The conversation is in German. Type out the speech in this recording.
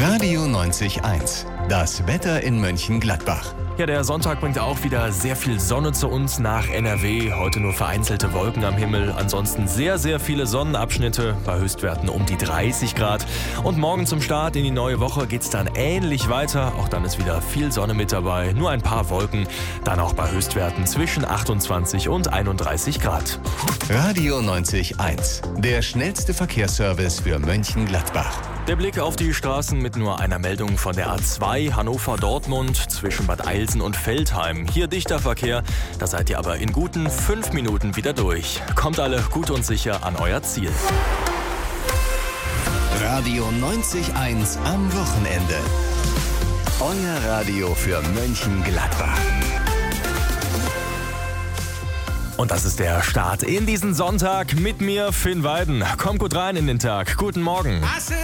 Radio 90.1. Das Wetter in Mönchengladbach. Ja, der Sonntag bringt auch wieder sehr viel Sonne zu uns nach NRW. Heute nur vereinzelte Wolken am Himmel. Ansonsten sehr, sehr viele Sonnenabschnitte bei Höchstwerten um die 30 Grad. Und morgen zum Start in die neue Woche geht's dann ähnlich weiter. Auch dann ist wieder viel Sonne mit dabei. Nur ein paar Wolken. Dann auch bei Höchstwerten zwischen 28 und 31 Grad. Radio 90.1. Der schnellste Verkehrsservice für Mönchengladbach. Der Blick auf die Straßen mit nur einer Meldung von der A2 Hannover-Dortmund zwischen Bad Eilsen und Veltheim. Hier dichter Verkehr, da seid ihr aber in guten 5 Minuten wieder durch. Kommt alle gut und sicher an euer Ziel. Radio 90.1 am Wochenende. Euer Radio für Mönchengladbach. Und das ist der Start in diesen Sonntag mit mir, Finn Weiden. Kommt gut rein in den Tag. Guten Morgen.